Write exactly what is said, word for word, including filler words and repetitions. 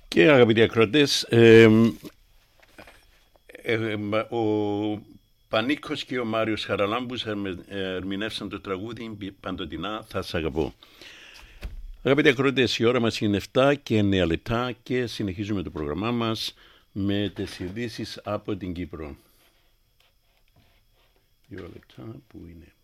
Και αγαπητοί ακροατές, ε, ε, ε, ο Πανίκος και ο Μάριος Χαραλάμπους ερμηνεύσαν το τραγούδι «Παντοτινά θα σ' αγαπώ». Αγαπητοί ακροατές, η ώρα μας είναι επτά και εννέα λεπτά και συνεχίζουμε το πρόγραμμά μας με τις ειδήσεις από την Κύπρο. Δύο λεπτά που είναι.